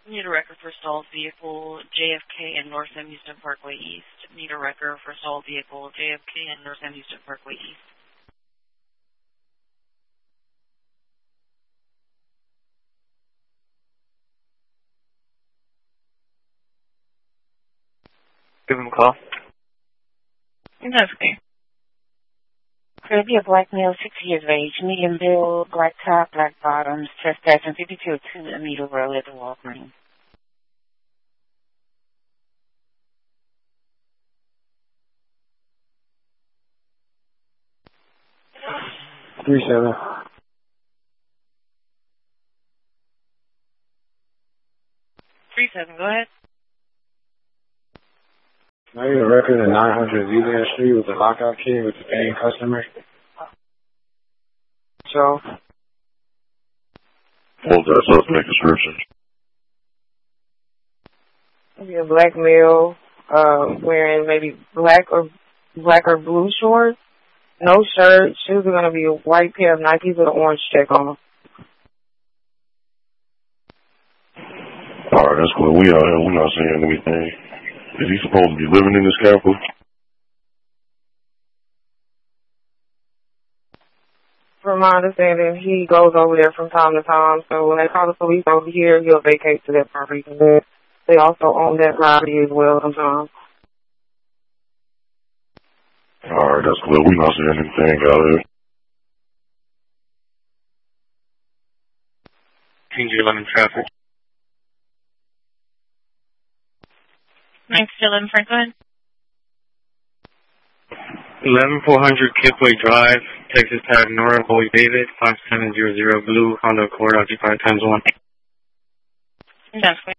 Need a record for stalled vehicle, JFK and North Sam Houston Parkway East. Need a record for stalled vehicle, JFK and North Sam Houston Parkway East. Give him a call. That's okay. Could be a black male, 6 years of age, medium build, black top, black bottoms, trespassing 5202 Anita Road at the Walgreens. Three seven. 37, go ahead. I need a record of 900 Zealand Street with the lockout key with the paying customer. So? Hold that suspect description. Maybe a black male, wearing maybe black or blue shorts. No shirt. Shoes are gonna be a white pair of Nikes with an orange check on them. Alright, that's cool. We out here. We're not seeing anything. Is he supposed to be living in this capital? From my understanding, he goes over there from time to time. So when they call the police over here, he'll vacate to that property. They also own that property as well sometimes. Alright, that's cool. We're not seeing anything out here. Change 11 traffic. 911 Franklin. 11400 Kipway Drive, Texas Tag Nora, Boy David, 5700 Blue, Honda Accord, occupied times 1. That's